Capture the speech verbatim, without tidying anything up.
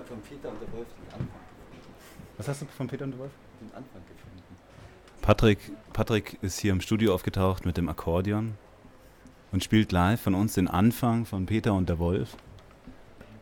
habe von Peter und der Wolf den Anfang gefunden. Was hast du von Peter und der Wolf? Den Anfang gefunden. Patrick, Patrick ist hier im Studio aufgetaucht mit dem Akkordeon und spielt live von uns den Anfang von Peter und der Wolf.